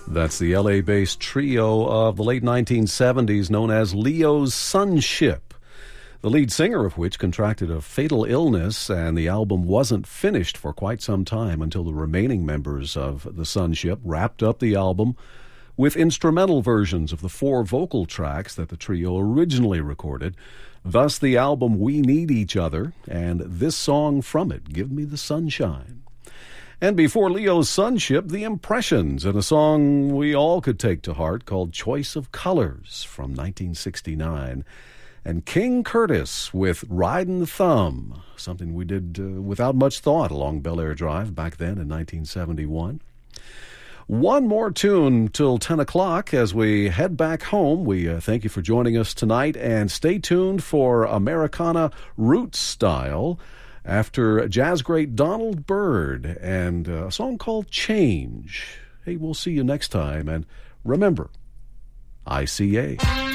That's the LA-based trio of the late 1970s known as Leo's Sonship, the lead singer of which contracted a fatal illness, and the album wasn't finished for quite some time until the remaining members of the Sonship wrapped up the album with instrumental versions of the 4 vocal tracks that the trio originally recorded. Thus the album We Need Each Other, and this song from it, Give Me the Sunshine. And before Leo's Sonship, The Impressions, and a song we all could take to heart called Choice of Colors from 1969. And King Curtis with Ridin' the Thumb, something we did without much thought along Bel Air Drive back then in 1971. One more tune till 10 o'clock as we head back home. We thank you for joining us tonight, and stay tuned for Americana Roots Style after jazz great Donald Byrd and a song called Change. Hey, we'll see you next time, and remember, ICA.